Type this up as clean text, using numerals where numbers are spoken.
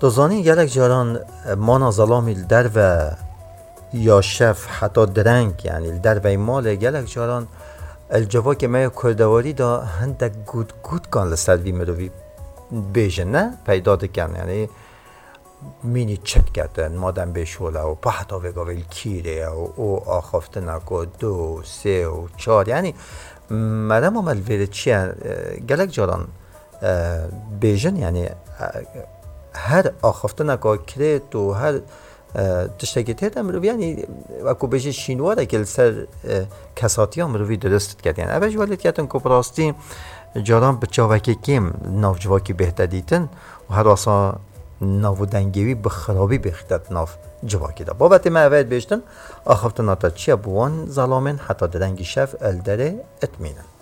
دوزانی گلک جاران مانا ظلامی در و یا شف حتی درنگ یعنی در و مال گلک جاران الجوا که ما کردواری دا هنده گود کن لسروی مروی بیجن نه پیدا دکن یعنی مینی چت کردن مادم بشوله و پحتا وگاویل کیره و او آخافتنک و 2 3 و 4 یعنی مدام عمل ویره چیه گلک جاران بیجن یعنی هر آخافتنک و کرد و هر تشتگی تیت مروی یعنی وکو بیجه شینواره که لسر کساتی ها مروی درست کرد یعنی اوش ولید کردن که براستی جاران بچاوکی کم ناف جواکی بهتر دیتن و هر واسا ناو دنگیوی بخرابی بخیدت ناف جواکی دا بابت ما اوید بیشتن آخافتن آتا چیه بوان ظلامن حتی دنگی شف الدره اتمینن